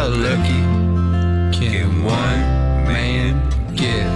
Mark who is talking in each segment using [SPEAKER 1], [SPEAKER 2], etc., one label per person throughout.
[SPEAKER 1] How lucky can one man get?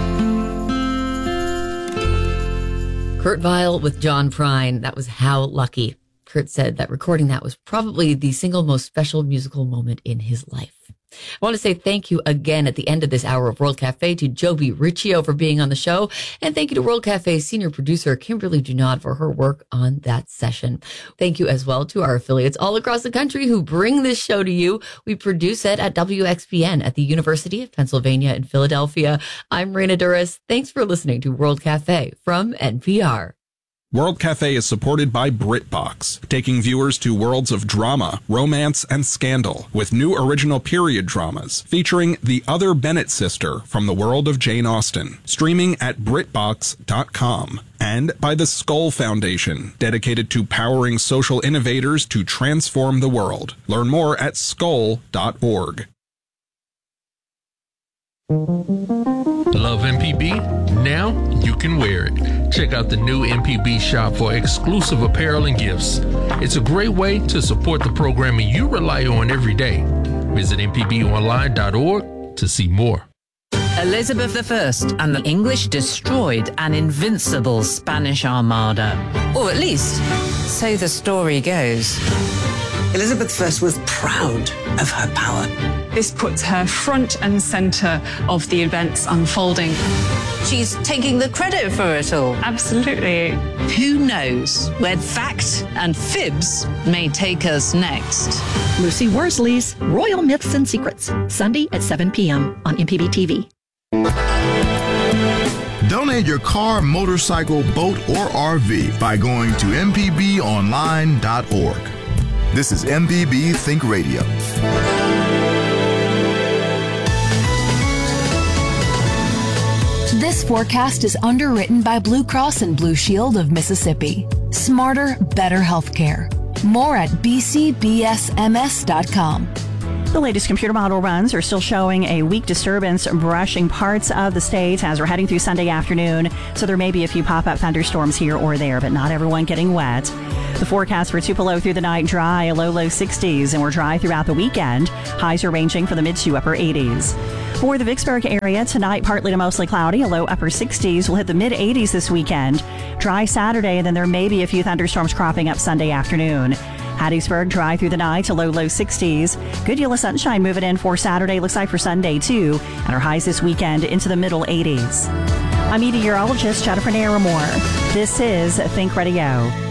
[SPEAKER 2] Kurt Weill with John Prine. That was How Lucky. Kurt said that recording that was probably the single most special musical moment in his life. I want to say thank you again at the end of this hour of World Cafe to Joby Riccio for being on the show. And thank you to World Cafe's senior producer, Kimberly Junod, for her work on that session. Thank you as well to our affiliates all across the country who bring this show to you. We produce it at WXPN at the University of Pennsylvania in Philadelphia. I'm Raina Duras. Thanks for listening to World Cafe from NPR.
[SPEAKER 3] World Cafe is supported by BritBox, taking viewers to worlds of drama, romance, and scandal with new original period dramas featuring the other Bennett sister from the world of Jane Austen, streaming at BritBox.com. And by the Skoll Foundation, dedicated to powering social innovators to transform the world. Learn more at skoll.org.
[SPEAKER 4] Love MPB? Now you can wear it. Check out the new MPB shop for exclusive apparel and gifts. It's a great way to support the programming you rely on every day. Visit mpbonline.org to see more.
[SPEAKER 5] Elizabeth I and the English destroyed an invincible Spanish armada. Or at least, so the story goes.
[SPEAKER 6] Elizabeth I was proud of her power.
[SPEAKER 7] This puts her front and centre of the events unfolding.
[SPEAKER 5] She's taking the credit for it all.
[SPEAKER 7] Absolutely.
[SPEAKER 5] Who knows where fact and fibs may take us next?
[SPEAKER 8] Lucy Worsley's Royal Myths and Secrets, Sunday at 7 p.m. on MPB TV.
[SPEAKER 9] Donate your car, motorcycle, boat, or RV by going to mpbonline.org. This is MPB Think Radio.
[SPEAKER 10] This forecast is underwritten by Blue Cross and Blue Shield of Mississippi. Smarter, better healthcare. More at bcbsms.com.
[SPEAKER 11] The latest computer model runs are still showing a weak disturbance brushing parts of the state as we're heading through Sunday afternoon. So there may be a few pop-up thunderstorms here or there, but not everyone getting wet. The forecast for Tupelo through the night, dry, a low 60s, and we're dry throughout the weekend. Highs are ranging from the mid to upper 80s. For the Vicksburg area, tonight partly to mostly cloudy, a low upper 60s. We'll hit the mid 80s this weekend. Dry Saturday, and then there may be a few thunderstorms cropping up Sunday afternoon. Hattiesburg, dry through the night, a low 60s. Good deal of sunshine moving in for Saturday, looks like for Sunday too, and our highs this weekend into the middle 80s. I'm meteorologist Jennifer Naramore. This is Think Radio.